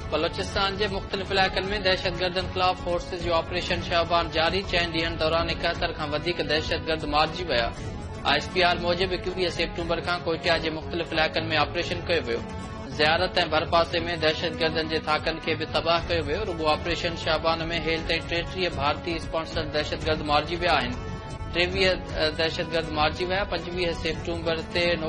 बलोचिस्तान के मुख्तलिफ इलाक़नि में दहशतगर्दनि ख़िलाफ़ फोर्सिस जो ऑपरेशन शहबान जारी 6 ॾींहनि दौरान 71 खां वधीक दहशतगर्द मारिजी विया। ISPR मूजिब 21 सेप्टेम्बर खां कोयटा के मुख्तलिफ इलाक़नि में ऑपरेशन कयो वियो। ज़ियारत ऐं भरपासे में दहशतगर्दनि जे थाकनि खे भी तबाह कयो वियो। रुगो ऑपरेशन शहबान में हेल ताईं 33 भारतीय स्पॉन्सर्ड दहशतगर्द मारिजी विया आहिनि। 23 दहशतगर्द मारिजी विया। 25 सेप्टेम्बर ते